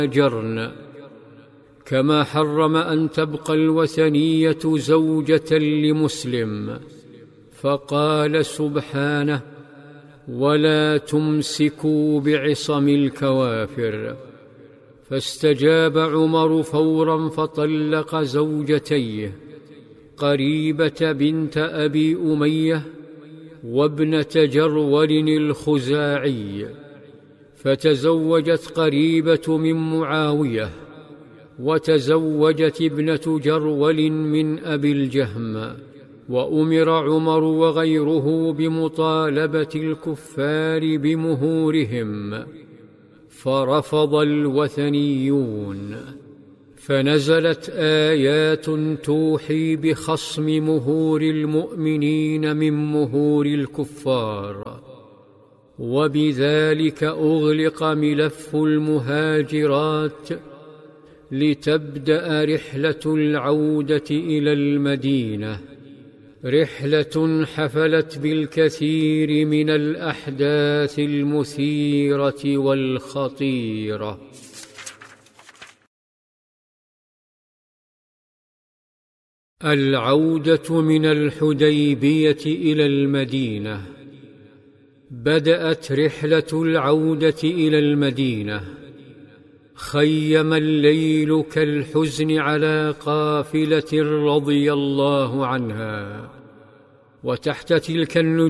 هاجرن، كما حرم أن تبقى الوثنية زوجة لمسلم، فقال سبحانه: ولا تمسكوا بعصم الكوافر. فاستجاب عمر فورا فطلق زوجتيه، قريبة بنت أبي أمية وابنة جرول الخزاعي، فتزوجت قريبة من معاوية، وتزوجت ابنة جرول من أبي الجهم. وأمر عمر وغيره بمطالبة الكفار بمهورهم، فرفض الوثنيون، فنزلت آيات توحي بخصم مهور المؤمنين من مهور الكفار، وبذلك أغلق ملف المهاجرات لتبدأ رحلة العودة إلى المدينة، رحلة حفلت بالكثير من الأحداث المثيرة والخطيرة. العودة من الحديبية إلى المدينة. بدأت رحلة العودة إلى المدينة، خيم الليل كالحزن على قافلة رضي الله عنها، وتحت تلك النجوم